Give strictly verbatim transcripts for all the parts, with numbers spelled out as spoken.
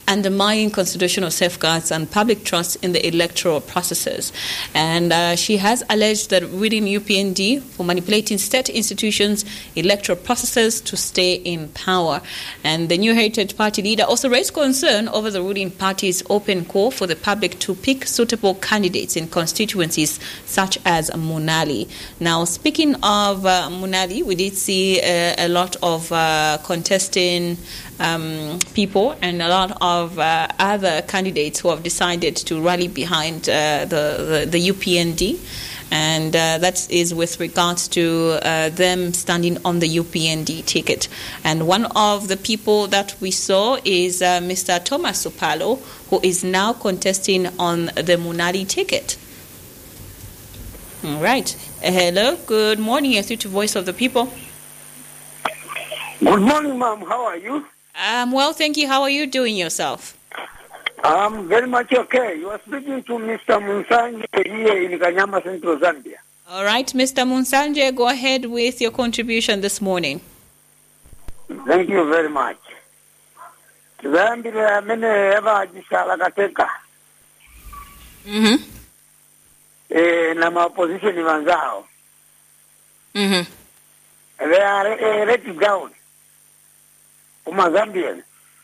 undermining constitutional safeguards and public trust in the electoral processes. And uh, she has alleged that ruling U P N D for manipulating state institutions, electoral processes to stay in power. And the New Heritage Party leader also raised concern over the ruling party's open call for the public to pick suitable candidates in constituencies such as Munali. Now, speaking of uh, Munali, we did see uh, a lot of uh, contesting um, people and a lot of uh, other candidates who have decided to rally behind uh, the, the, the U P N D. And uh, that is with regards to uh, them standing on the U P N D ticket. And one of the people that we saw is uh, Mister Thomas Supalo, who is now contesting on the Munali ticket. All right. Uh, hello. Good morning. You're through to Voice of the People. Good morning, ma'am. How are you? Um, well, thank you. How are you doing yourself? I'm very much okay. You are speaking to Mister Munsanje here in Kanyama, Central Zambia. All right, Mister Munsanje, go ahead with your contribution this morning. Thank you very much. Zambia mene eva jisala kateka. Mhm. Eh na ma opposition wanzao. Mhm. They are uh, let down. Uma Zambian.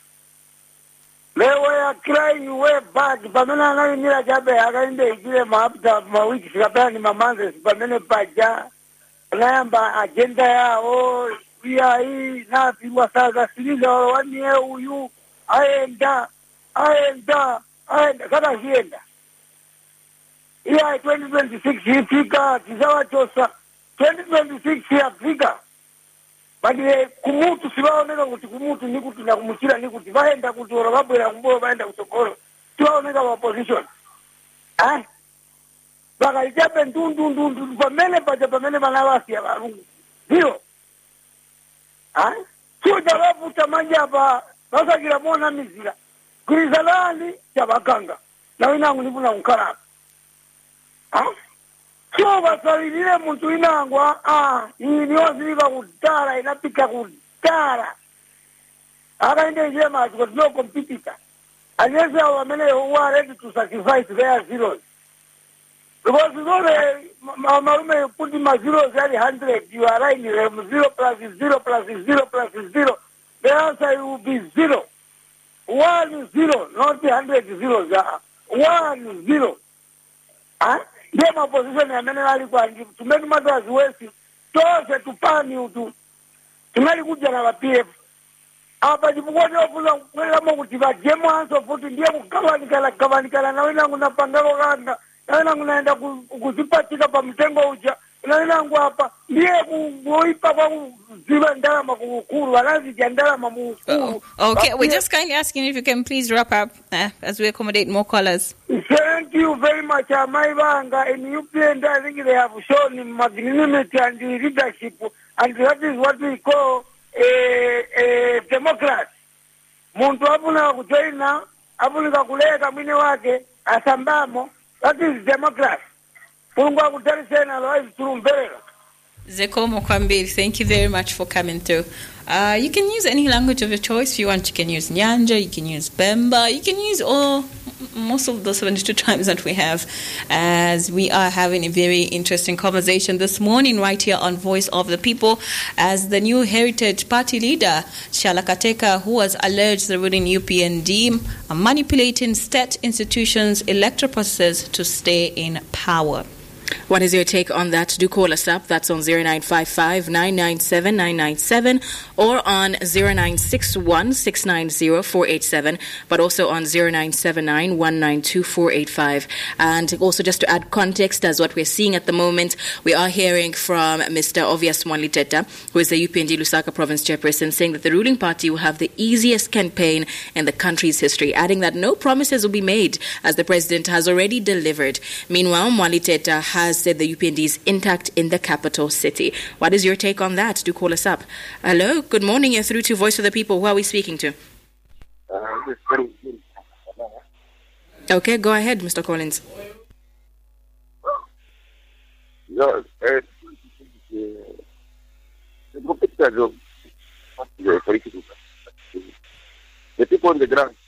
They were crying way back. Pamela na nila jabe againde ikile maafta mawiki sikapani mamanze pamene paja. Namba agenda yao pia hii na pigwa sasa siliza wani huyu aenda aenda aenda kada hienda. Iya twenty twenty-six ifika kizawa chosa twenty twenty-six Afrika. Bali kumutu sibaoneka kuti kumutu ni kuti na kumukira ni kuti baenda kuti orababwera kumbo baenda kutokoro sibaoneka wa opposition ah baka ijabe ndundu ndundu pamene paja pamene banawasi abarungu ndio ah sio jawabu tamanja hapa sasa kila mona mizira kurizalani chabakanga na wina ngunibuna unkara ah sio basalire muntu inangwa ah ini oziliva kudara inapika kudara akaende jema because no competitor unless you are ready to sacrifice their zeros because you know the marume put my zeros very hundred you are right zero plus zero plus zero plus zero the answer will be zero one zero not the hundred zeros one zero ah ndiye maposition ya mene wali kwa njibu. Tumeni madrazi wesi. Tose tupani utu. Tumeli kuja na wa P F. Hapa jibu kwa nyo pula kwela mungu tiba. Jemu hanso futi ndiye kukawanikala kawanikala. Na wina nguna pangalo ganda. Na wina nguna enda kuzipatika pa mtengo uja. Na wina ngu hapa. Ndiye kuipa kwa ziba ndala makukuru. Walazi jandala mamukuru. Okay, we're just kindly asking if you can please wrap up uh, as we accommodate more callers. Thank you very much, Amaibanga. In U P N D, I think they have shown magnanimity and leadership, and that is what we call a, a democrat. Muntu abuna kujoina, abuna kuleka mwine wake, asambamo, that is democrat. Mungu akutari sena loivu turumbera. Zekomo Kwambili, thank you very much for coming through. Uh, you can use any language of your choice. If you want, you can use Nyanja, you can use Bemba, you can use all, most of the seventy-two tribes that we have, as we are having a very interesting conversation this morning right here on Voice of the People, as the New Heritage Party leader, Shalakateka, who has alleged the ruling U P N D are manipulating state institutions' electoral processes to stay in power. What is your take on that? Do call us up. That's on zero nine five five, nine nine seven, nine nine seven or on zero nine six one, six nine zero, four eight seven, but also on zero nine seven nine, one nine two, four eight five. And also just to add context as what we're seeing at the moment, we are hearing from Mister Ovias Mwaliteta, who is the U P N D Lusaka Province chairperson, saying that the ruling party will have the easiest campaign in the country's history, adding that no promises will be made as the president has already delivered. Meanwhile, Mwaliteta has said the U P N D is intact in the capital city. What is your take on that? Do call us up. Hello, good morning. You're through to Voice of the People. Who are we speaking to? Okay, go ahead, Mister Collins. The people on the ground